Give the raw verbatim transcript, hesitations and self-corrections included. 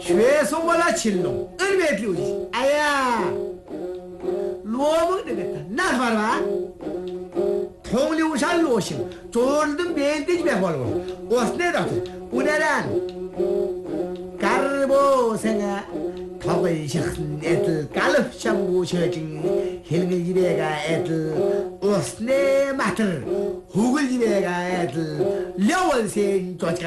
최소 원라 칠놈 얼마에 오지 아야 로먹 되겠다 나 봐라 통리우산 로싱 좋은 멘티지 배워로 왔네다 오늘은 가르보생아 덕을 식은 애들 깔럽상 모셔진 헬글 집에가 애들 왔네 마틀 호글 집에가 애들 려월생 조카